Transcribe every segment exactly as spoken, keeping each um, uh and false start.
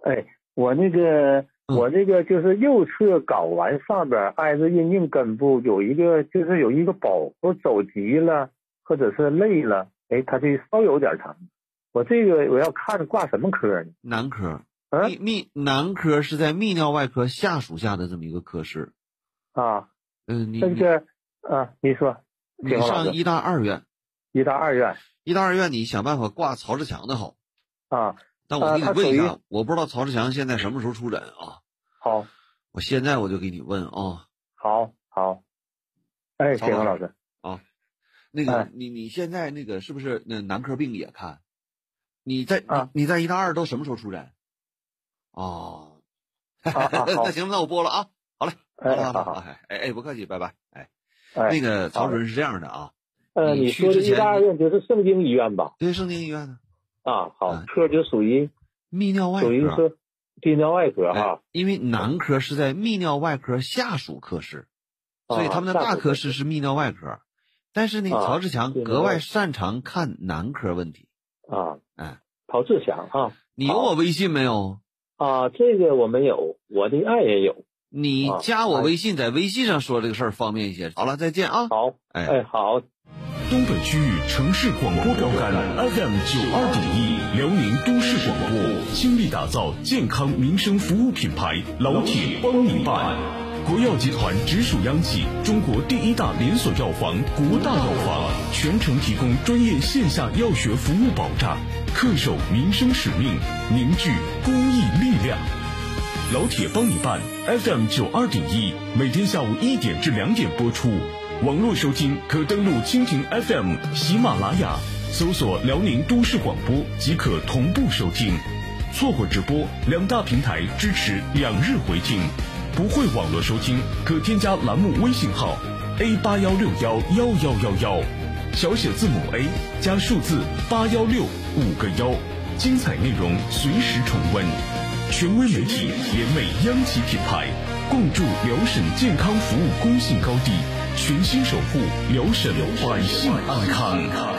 哎，我那个、 嗯、 我这个就是右侧睾丸上边挨着阴茎根部有一个，就是有一个包，我走急了或者是累了，哎，它就稍有点疼。我这个我要看挂什么科呢？ 男科。 啊， 泌泌男科是在泌尿外科下属下的这么一个科室。 啊， 嗯、呃，你这个啊，你说， 你上医大二院， 医大二院， 医大二院，你想办法挂曹志强的好。 啊， 但我给你问一下， 啊、 我不知道曹志强现在什么时候出诊啊？ 好， 我现在我就给你问啊。 好，好，哎，谢峰老师啊，那个、 哎、 你你现在那个是不是那男科病也看？你在、 啊、 你, 你在医大二都什么时候出诊？哦， 啊啊、 那行，那我播了啊。好嘞， 哎， 好了， 好， 哎哎哎，不客气，拜拜。哎， 哎那个曹主任是这样的啊， 呃， 你你说的医大二院就是圣经医院吧？ 对，圣经医院呢。 啊，好， 嗯、 科就属于泌尿外科， 属于是泌尿外科哈、 哎。因为男科是在泌尿外科下属科室， 啊、 所以他们的大科室是泌尿外科。但是呢， 啊、 曹志强格外擅长看男科问题。 啊， 哎， 曹志强啊， 你有我微信没有？ 啊，这个我没有，我的爱也有。 你加我微信，在微信上说这个事儿方便一些。好了，再见啊！ 好， 哎哎，好。 东北区域城市广播标杆 F M 九二点一，辽宁都市广播，倾力打造健康民生服务品牌，老铁帮你办。国药集团直属央企，中国第一大连锁药房国大药房，全程提供专业线下药学服务保障，恪守民生使命，凝聚公益力量。老铁帮你办 F M 九二点一，每天下午一点至两点播出。网络收听可登录蜻蜓 F M、喜马拉雅，搜索辽宁都市广播即可同步收听。错过直播，两大平台支持两日回听。不会网络收听，可添加栏目微信号 A 八幺六幺幺幺幺幺，小写字母 A 加数字八幺六五个幺，精彩内容随时重温。权威媒体联袂央企品牌，共筑辽沈健康服务公信高地，全心守护辽沈百姓安康。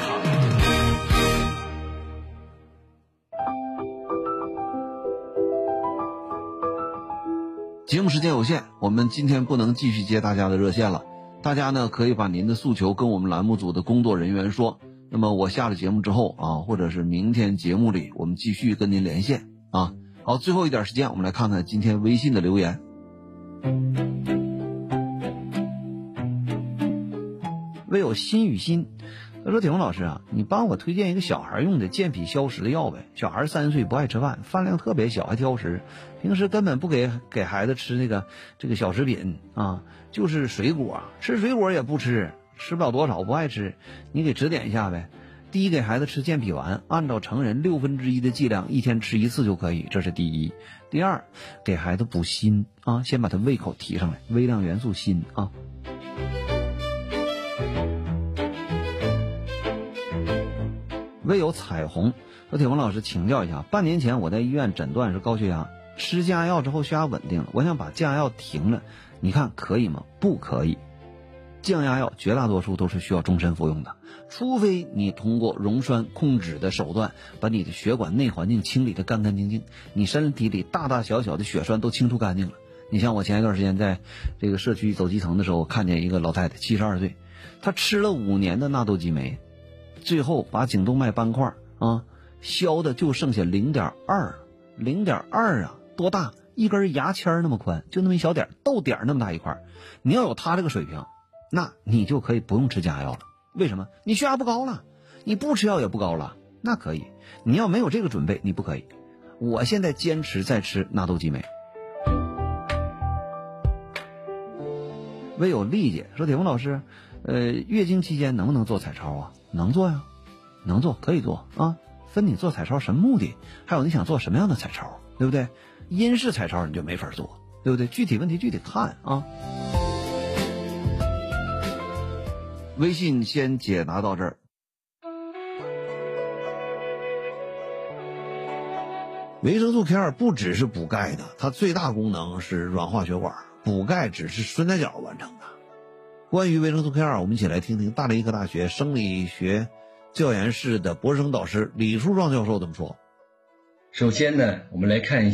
节目时间有限，我们今天不能继续接大家的热线了。大家呢可以把您的诉求跟我们栏目组的工作人员说，那么我下了节目之后啊，或者是明天节目里我们继续跟您连线啊。好，最后一点时间，我们来看看今天微信的留言。唯有心与心，他说：“铁红老师啊，你帮我推荐一个小孩用的健脾消食的药呗。小孩三岁，不爱吃饭，饭量特别小，还挑食，平时根本不给给孩子吃那个这个小食品啊，就是水果，吃水果也不吃，吃不了多少，不爱吃。你给指点一下呗。第一，给孩子吃健脾丸，按照成人六分之一的剂量，一天吃一次就可以，这是第一。第二，给孩子补锌啊，先把他胃口提上来，微量元素锌啊。”唯有彩虹说：“铁红老师，请教一下，半年前我在医院诊断是高血压，吃降压药之后血压稳定了，我想把降压药停了，你看可以吗？不可以。降压药绝大多数都是需要终身服用的，除非你通过溶栓控脂的手段把你的血管内环境清理得干干净净，你身体里大大小小的血栓都清除干净了。你像我前一段时间在这个社区走基层的时候，看见一个老太太七十二岁，她吃了五年的纳豆激酶，最后把颈动脉斑块啊消的就剩下零点二，零点二啊，多大？一根牙签那么宽，就那么一小点，豆点那么大一块。你要有他这个水平，那你就可以不用吃降压药了。为什么？你血压不高了，你不吃药也不高了，那可以。你要没有这个准备，你不可以。我现在坚持在吃纳豆激酶。唯有丽姐说：“铁峰老师，呃，月经期间能不能做彩超啊？能做呀，能做，可以做啊。分你做彩超什么目的，还有你想做什么样的彩超，对不对？阴式彩超你就没法做，对不对？具体问题具体看啊。”微信先解答到这儿。维生素 K 二 不只是补钙的，它最大功能是软化血管，补钙只是栓在脚完成的。关于维生素 K 二， 我们一起来听听大连医科大学生理学教研室的博士生导师李树壮教授怎么说。 首先呢，我们来看一下